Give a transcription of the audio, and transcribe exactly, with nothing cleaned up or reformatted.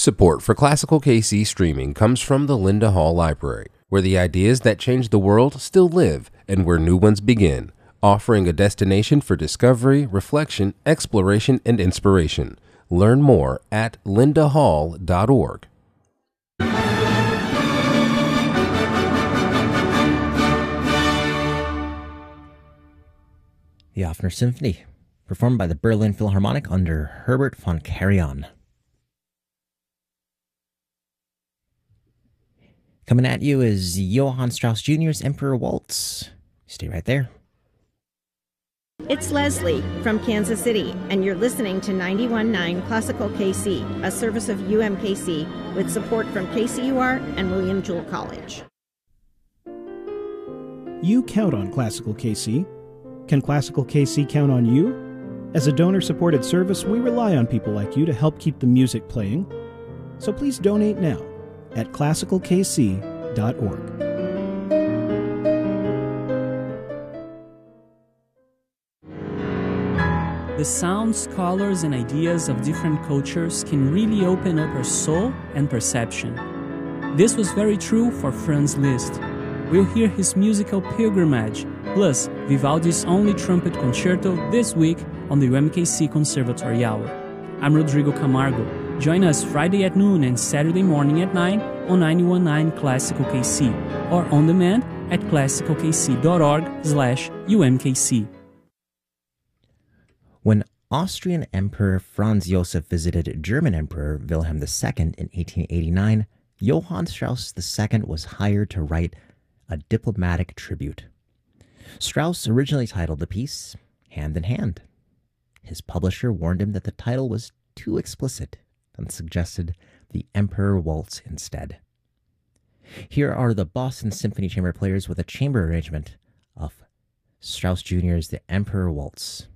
Support for Classical K C streaming comes from the Linda Hall Library, where the ideas that change the world still live and where new ones begin, offering a destination for discovery, reflection, exploration, and inspiration. Learn more at linda hall dot org. The Offner Symphony, performed by the Berlin Philharmonic under Herbert von Karajan. Coming at you is Johann Strauss Junior's Emperor Waltz. Stay right there. It's Leslie from Kansas City, and you're listening to ninety-one point nine Classical K C, a service of U M K C with support from K C U R and William Jewell College. You count on Classical K C. Can Classical K C count on you? As a donor-supported service, we rely on people like you to help keep the music playing. So please donate now at classical k c dot org. The sounds, colors, and ideas of different cultures can really open up our soul and perception. This was very true for Franz Liszt. We'll hear his musical pilgrimage, plus Vivaldi's only trumpet concerto this week on the U M K C Conservatory Hour. I'm Rodrigo Camargo. Join us Friday at noon and Saturday morning at nine on ninety-one point nine Classical K C or on demand at classical k c dot org slash U M K C. When Austrian Emperor Franz Joseph visited German Emperor Wilhelm the Second in eighteen eighty-nine, Johann Strauss the Second was hired to write a diplomatic tribute. Strauss originally titled the piece Hand in Hand. His publisher warned him that the title was too explicit and suggested the Emperor Waltz instead. Here are the Boston Symphony Chamber Players with a chamber arrangement of Strauss Junior's The Emperor Waltz.